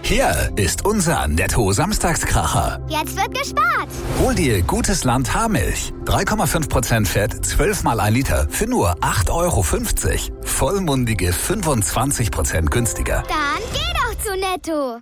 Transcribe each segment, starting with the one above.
Hier ist unser Netto-Samstagskracher. Jetzt wird gespart. Hol dir Gutes Land Haarmilch. 3,5% Fett, 12 mal 1 Liter für nur 8,50 €. Vollmundige 25% günstiger. Dann geh doch zu Netto.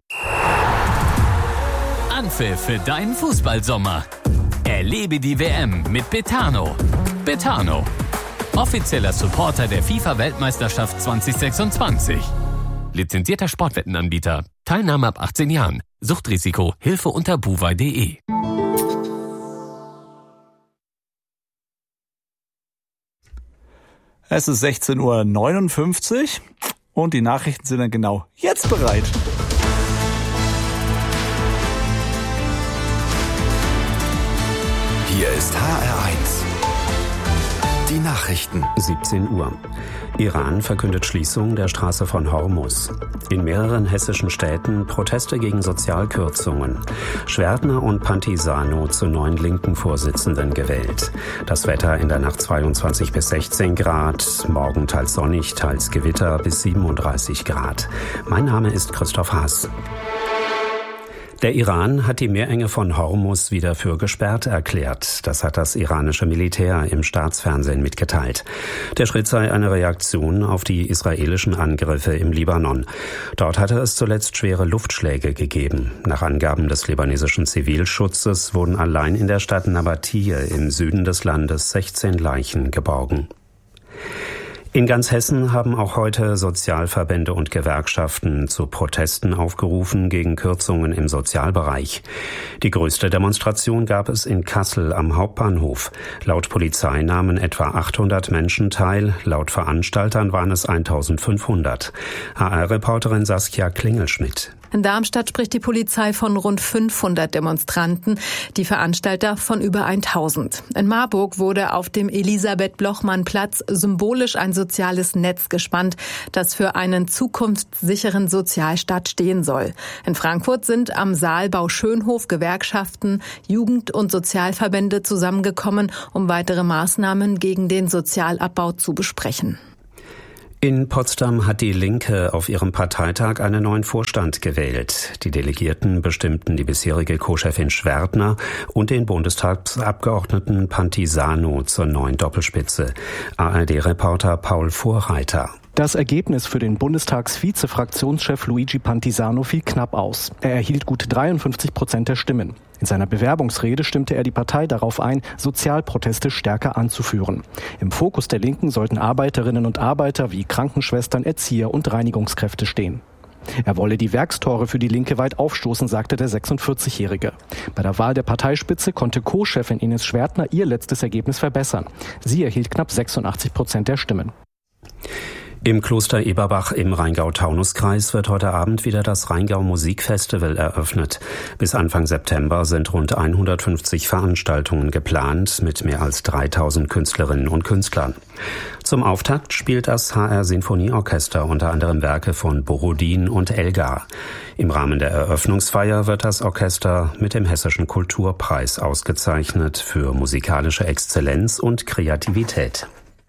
Anpfiff für deinen Fußballsommer. Erlebe die WM mit Betano. Betano, offizieller Supporter der FIFA-Weltmeisterschaft 2026. Lizenzierter Sportwettenanbieter. Teilnahme ab 18 Jahren. Suchtrisiko. Hilfe unter buwei.de. Es ist 16:59 Uhr und die Nachrichten sind dann genau jetzt bereit. Hier ist HR1. Die Nachrichten. 17 Uhr. Iran verkündet Schließung der Straße von Hormuz. In mehreren hessischen Städten Proteste gegen Sozialkürzungen. Schwertner und Pantisano zu neuen linken Vorsitzenden gewählt. Das Wetter in der Nacht 22 bis 16 Grad, morgen teils sonnig, teils Gewitter bis 37 Grad. Mein Name ist Christoph Haas. Der Iran hat die Meerenge von Hormuz wieder für gesperrt erklärt. Das hat das iranische Militär im Staatsfernsehen mitgeteilt. Der Schritt sei eine Reaktion auf die israelischen Angriffe im Libanon. Dort hatte es zuletzt schwere Luftschläge gegeben. Nach Angaben des libanesischen Zivilschutzes wurden allein in der Stadt Nabatie im Süden des Landes 16 Leichen geborgen. In ganz Hessen haben auch heute Sozialverbände und Gewerkschaften zu Protesten aufgerufen gegen Kürzungen im Sozialbereich. Die größte Demonstration gab es in Kassel am Hauptbahnhof. Laut Polizei nahmen etwa 800 Menschen teil, laut Veranstaltern waren es 1500. HR-Reporterin Saskia Klingelschmidt. In Darmstadt spricht die Polizei von rund 500 Demonstranten, die Veranstalter von über 1000. In Marburg wurde auf dem Elisabeth-Blochmann-Platz symbolisch ein soziales Netz gespannt, das für einen zukunftssicheren Sozialstaat stehen soll. In Frankfurt sind am Saalbau Schönhof Gewerkschaften, Jugend- und Sozialverbände zusammengekommen, um weitere Maßnahmen gegen den Sozialabbau zu besprechen. In Potsdam hat die Linke auf ihrem Parteitag einen neuen Vorstand gewählt. Die Delegierten bestimmten die bisherige Co-Chefin Schwertner und den Bundestagsabgeordneten Pantisano zur neuen Doppelspitze. ARD-Reporter Paul Vorreiter. Das Ergebnis für den Bundestagsvize-Fraktionschef Luigi Pantisano fiel knapp aus. Er erhielt gut 53% der Stimmen. In seiner Bewerbungsrede stimmte er die Partei darauf ein, Sozialproteste stärker anzuführen. Im Fokus der Linken sollten Arbeiterinnen und Arbeiter wie Krankenschwestern, Erzieher und Reinigungskräfte stehen. Er wolle die Werkstore für die Linke weit aufstoßen, sagte der 46-Jährige. Bei der Wahl der Parteispitze konnte Co-Chefin Ines Schwertner ihr letztes Ergebnis verbessern. Sie erhielt knapp 86% der Stimmen. Im Kloster Eberbach im Rheingau-Taunus-Kreis wird heute Abend wieder das Rheingau-Musikfestival eröffnet. Bis Anfang September sind rund 150 Veranstaltungen geplant mit mehr als 3000 Künstlerinnen und Künstlern. Zum Auftakt spielt das HR-Sinfonieorchester unter anderem Werke von Borodin und Elgar. Im Rahmen der Eröffnungsfeier wird das Orchester mit dem Hessischen Kulturpreis ausgezeichnet für musikalische Exzellenz und Kreativität.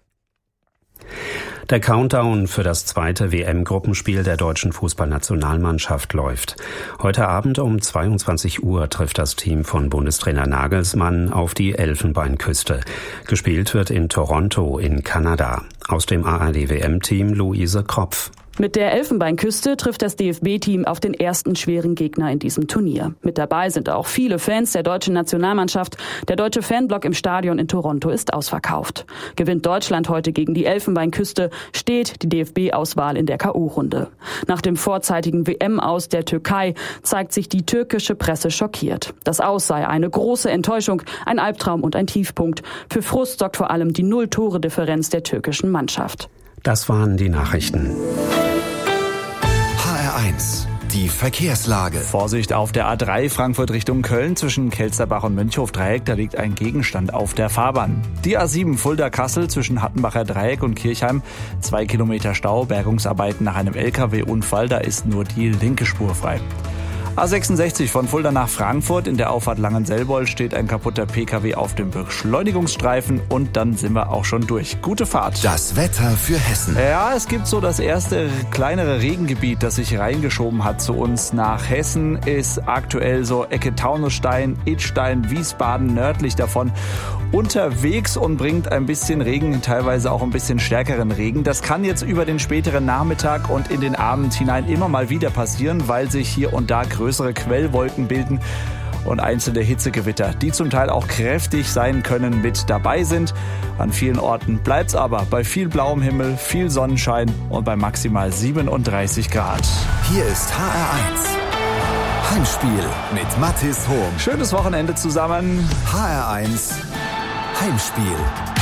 Der Countdown für das zweite WM-Gruppenspiel der deutschen Fußballnationalmannschaft läuft. Heute Abend um 22 Uhr trifft das Team von Bundestrainer Nagelsmann auf die Elfenbeinküste. Gespielt wird in Toronto in Kanada. Aus dem ARD-WM-Team Luise Kropf. Mit der Elfenbeinküste trifft das DFB-Team auf den ersten schweren Gegner in diesem Turnier. Mit dabei sind auch viele Fans der deutschen Nationalmannschaft. Der deutsche Fanblock im Stadion in Toronto ist ausverkauft. Gewinnt Deutschland heute gegen die Elfenbeinküste, steht die DFB-Auswahl in der K.O.-Runde. Nach dem vorzeitigen WM-Aus der Türkei zeigt sich die türkische Presse schockiert. Das Aus sei eine große Enttäuschung, ein Albtraum und ein Tiefpunkt. Für Frust sorgt vor allem die 0-Tore-Differenz der türkischen Mannschaft. Das waren die Nachrichten. HR1, die Verkehrslage. Vorsicht auf der A3 Frankfurt Richtung Köln zwischen Kelsterbach und Mönchhof-Dreieck, da liegt ein Gegenstand auf der Fahrbahn. Die A7 Fulda-Kassel zwischen Hattenbacher Dreieck und Kirchheim, 2 Kilometer Stau, Bergungsarbeiten nach einem LKW-Unfall, da ist nur die linke Spur frei. A66 von Fulda nach Frankfurt. In der Auffahrt Langenselbold steht ein kaputter PKW auf dem Beschleunigungsstreifen und dann sind wir auch schon durch. Gute Fahrt. Das Wetter für Hessen. Ja, es gibt so das erste kleinere Regengebiet, das sich reingeschoben hat zu uns nach Hessen. Ist aktuell so Ecke Taunusstein, Idstein, Wiesbaden nördlich davon unterwegs und bringt ein bisschen Regen, teilweise auch ein bisschen stärkeren Regen. Das kann jetzt über den späteren Nachmittag und in den Abend hinein immer mal wieder passieren, weil sich hier und da größere Quellwolken bilden und einzelne Hitzegewitter, die zum Teil auch kräftig sein können, mit dabei sind. An vielen Orten bleibt's aber bei viel blauem Himmel, viel Sonnenschein und bei maximal 37 Grad. Hier ist HR1 Heimspiel mit Mathis Hohm. Schönes Wochenende zusammen. HR1 Heimspiel.